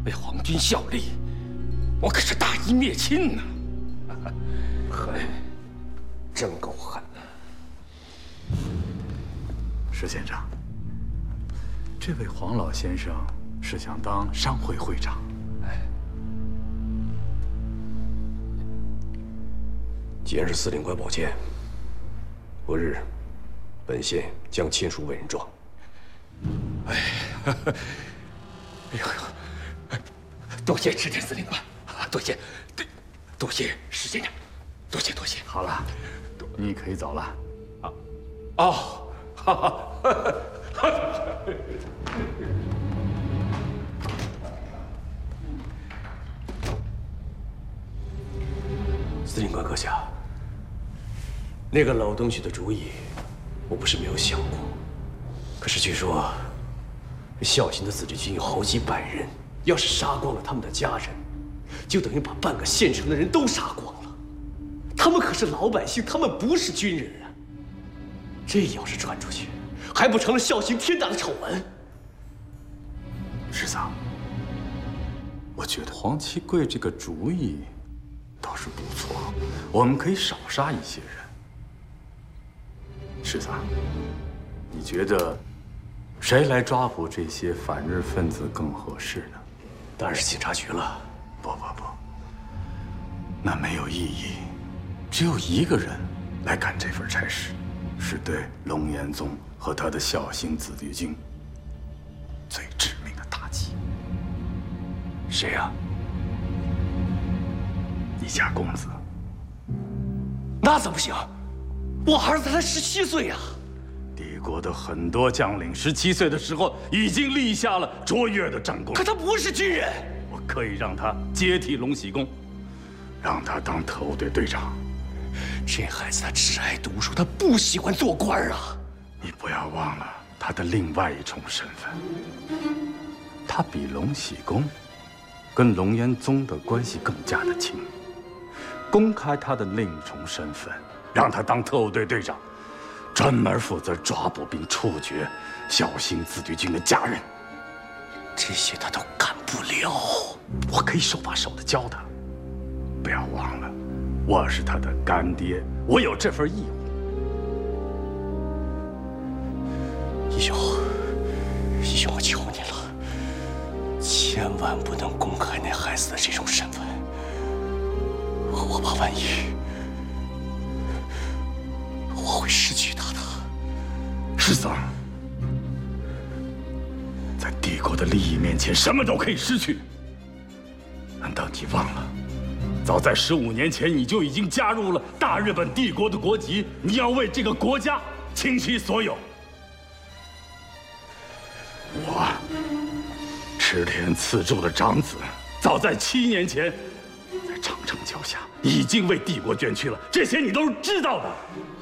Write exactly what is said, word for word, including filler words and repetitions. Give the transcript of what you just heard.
为皇军效力，我可是大义灭亲呐！ 狠，真够狠！ 石县长，这位黄老先生是想当商会会长。哎， 既然是司令官宝剑，不日，本县将签书为人状。 哎，哎呦，多谢赤田司令官，多谢，多多谢石县长，多谢多谢。 好了，你可以走了。 啊，哦，好好。 司令官阁下，那个老东西的主意，我不是没有想过。可是据说，孝兴的子弟军有好几百人，要是杀光了他们的家人，就等于把半个县城的人都杀光了。他们可是老百姓，他们不是军人啊！这要是传出去，还不成了孝兴天大的丑闻？ 师长，我觉得黄七贵这个主意倒是不错，我们可以少杀一些人。师长，你觉得谁来抓捕这些反日分子更合适呢？ 当然是警察局了。 不不不，那没有意义。只有一个人来干这份差事，是对龙岩宗和他的孝兴子弟军最致命的打击。 谁呀？ 你家公子。 那怎么行？我儿子才十七岁呀！ 帝国的很多将领十七岁的时候已经立下了卓越的战功， 可他不是军人。 我可以让他接替龙喜公，让他当特务队队长。 这孩子他只爱读书，他不喜欢做官啊！ 你不要忘了他的另外一重身份，他比龙喜公跟龙岩宗的关系更加的亲密。公开他的另一重身份，让他当特务队队长，专门负责抓捕并处决孝兴子弟军的家人。 这些他都干不了， 我可以手把手的教他。不要忘了，我是他的干爹，我有这份义务。 义兄，义兄，我求你了，千万不能公开那孩子的这种身份。我怕万一我会失去他的。 师长，在帝国的利益面前，什么都可以失去。难道你忘了，早在十五年前你就已经加入了大日本帝国的国籍？你要为这个国家倾其所有。我池田次助的长子，早在七年前，在长城脚下已经为帝国捐躯了，这些你都是知道的。